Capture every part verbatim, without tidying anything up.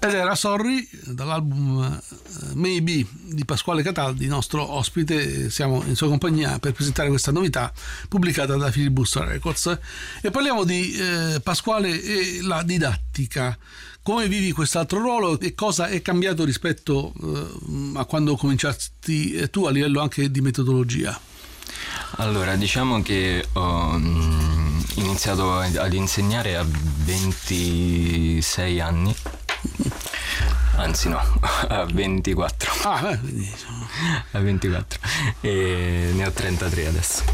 Ed era Sorry dall'album Maybe di Pasquale Cataldi, nostro ospite. Siamo in sua compagnia per presentare questa novità pubblicata da Filibuster Records, e parliamo di eh, Pasquale e la didattica. Come vivi quest'altro ruolo e cosa è cambiato rispetto eh, a quando cominciasti tu a livello anche di metodologia? Allora, diciamo che ho mh, iniziato ad insegnare a ventisei anni. Anzi no, a ventiquattro. Ah, eh, quindi sono... a ventiquattro. E ne ho trentatré adesso.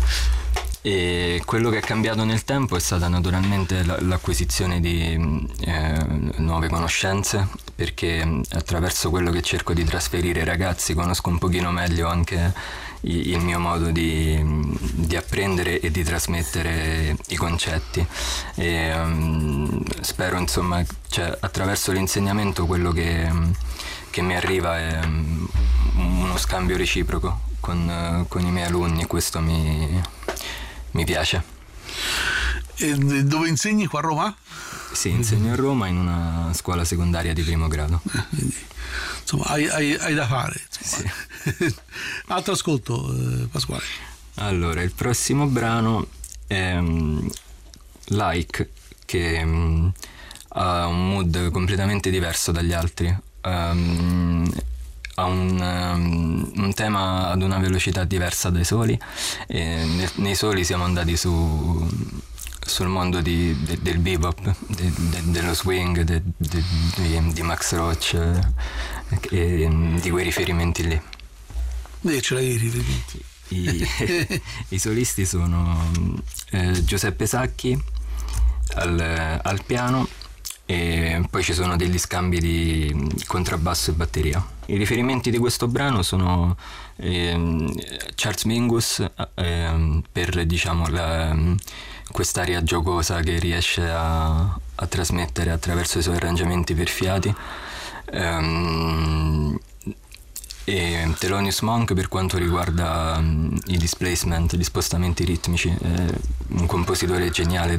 E quello che è cambiato nel tempo è stata naturalmente l'acquisizione di eh, nuove conoscenze, perché attraverso quello che cerco di trasferire ai ragazzi conosco un pochino meglio anche il mio modo di, di apprendere e di trasmettere i concetti, e um, spero insomma, cioè, attraverso l'insegnamento quello che, che mi arriva è um, uno scambio reciproco con, con i miei alunni. Questo mi, mi piace. E dove insegni, qua a Roma? Sì, insegno a Roma in una scuola secondaria di primo grado. Eh, quindi, insomma, hai, hai, hai da fare. Sì. Altro ascolto, eh, Pasquale. Allora, il prossimo brano è um, Like, che um, ha un mood completamente diverso dagli altri. Um, ha un, um, un tema ad una velocità diversa dai soli, e ne, nei soli siamo andati su sul mondo di, de, del bebop, de, de, dello swing, de, de, de, di Max Roach, eh, e di quei riferimenti lì. E ce l'hai i riferimenti? I, i solisti sono eh, Giuseppe Sacchi al, al piano, e poi ci sono degli scambi di contrabbasso e batteria. I riferimenti di questo brano sono eh, Charles Mingus, eh, per diciamo la, quest'aria giocosa che riesce a, a trasmettere attraverso i suoi arrangiamenti per fiati, um, e Thelonious Monk per quanto riguarda um, i displacement, gli spostamenti ritmici, eh, un compositore geniale